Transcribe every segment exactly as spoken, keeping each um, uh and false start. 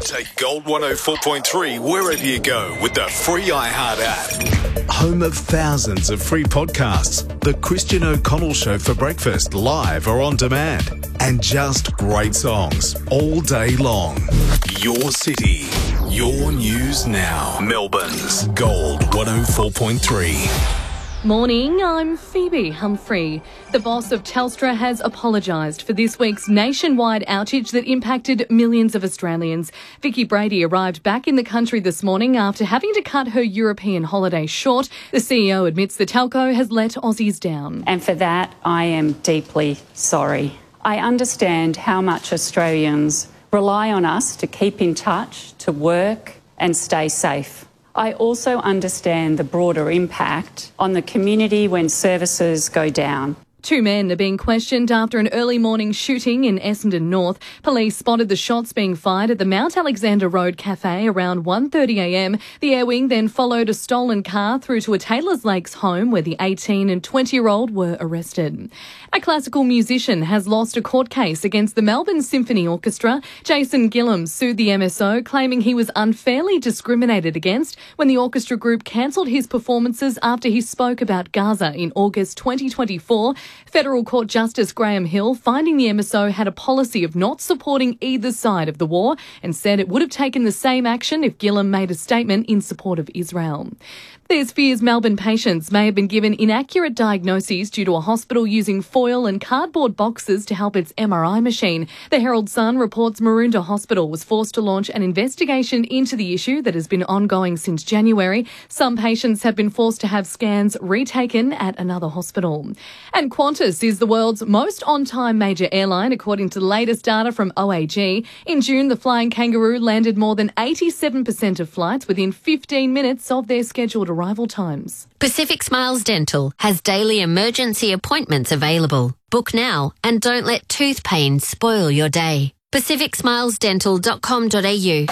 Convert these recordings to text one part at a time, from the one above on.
Take Gold one oh four point three wherever you go with the free iHeart app. Home of thousands of free podcasts. The Christian O'Connell Show for breakfast, live or on demand. And just great songs all day long. Your city, your news now. Melbourne's Gold one oh four point three. Morning, I'm Phoebe Humphrey. The boss of Telstra has apologised for this week's nationwide outage that impacted millions of Australians. Vicky Brady arrived back in the country this morning after having to cut her European holiday short. The C E O admits the telco has let Aussies down. And for that, I am deeply sorry. I understand how much Australians rely on us to keep in touch, to work and stay safe. I also understand the broader impact on the community when services go down. Two men are being questioned after an early morning shooting in Essendon North. Police spotted the shots being fired at the Mount Alexander Road Cafe around one thirty a m. The Air Wing then followed a stolen car through to a Taylors Lakes home where the eighteen and twenty-year-old were arrested. A classical musician has lost a court case against the Melbourne Symphony Orchestra. Jason Gillam sued the M S O, claiming he was unfairly discriminated against when the orchestra group cancelled his performances after he spoke about Gaza in August twenty twenty-four. Federal Court Justice Graham Hill finding the M S O had a policy of not supporting either side of the war and said it would have taken the same action if Gillam made a statement in support of Israel. There's fears Melbourne patients may have been given inaccurate diagnoses due to a hospital using foil and cardboard boxes to help its M R I machine. The Herald Sun reports Maroondah Hospital was forced to launch an investigation into the issue that has been ongoing since January. Some patients have been forced to have scans retaken at another hospital. And Qantas is the world's most on-time major airline, according to the latest data from O A G. In June, the Flying Kangaroo landed more than eighty-seven percent of flights within fifteen minutes of their scheduled arrival times. Pacific Smiles Dental has daily emergency appointments available. Book now and don't let tooth pain spoil your day. pacific smiles dental dot com dot a u.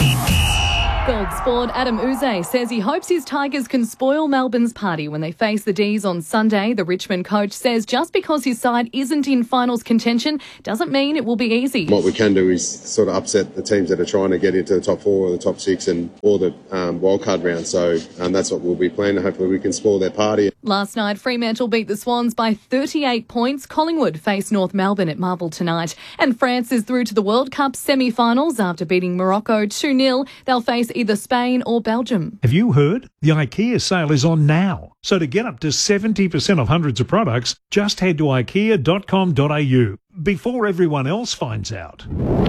Gold Sport Adam Uze says he hopes his Tigers can spoil Melbourne's party when they face the D's on Sunday. The Richmond coach says just because his side isn't in finals contention doesn't mean it will be easy. What we can do is sort of upset the teams that are trying to get into the top four or the top six and or the um, wildcard round. So um, that's what we'll be playing. Hopefully we can spoil their party. Last night, Fremantle beat the Swans by thirty-eight points. Collingwood face North Melbourne at Marvel tonight. And France is through to the World Cup semi-finals after beating Morocco two nil. They'll face either Spain or Belgium. Have you heard? The IKEA sale is on now. So to get up to seventy percent off hundreds of products, just head to ikea dot com dot a u before everyone else finds out.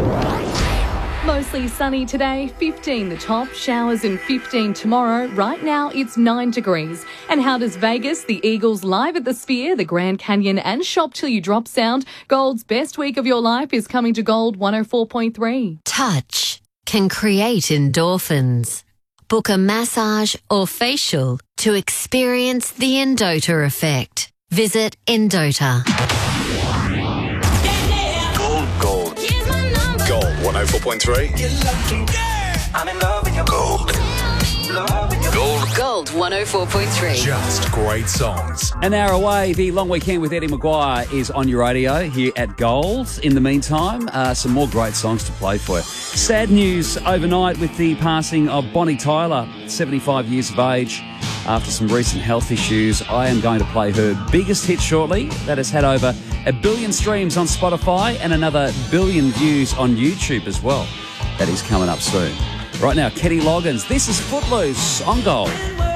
Mostly sunny today, fifteen the top, showers and fifteen tomorrow. Right now it's nine degrees. And how does Vegas, the Eagles live at the Sphere, the Grand Canyon and Shop Till You Drop sound? Gold's best week of your life is coming to Gold one oh four point three. Touch can create endorphins. Book a massage or facial to experience the Endota effect. Visit Endota. Gold, gold. Gold one oh four point three. Gold. Gold. Gold one oh four point three. Just great songs. An hour away, the long weekend with Eddie Maguire is on your radio here at Gold. In the meantime, uh, some more great songs to play for you. Sad news overnight with the passing of Bonnie Tyler, seventy-five years of age. After some recent health issues, I am going to play her biggest hit shortly. That has had over a billion streams on Spotify and another billion views on YouTube as well. That is coming up soon. Right now, Kenny Loggins. This is Footloose on Gold.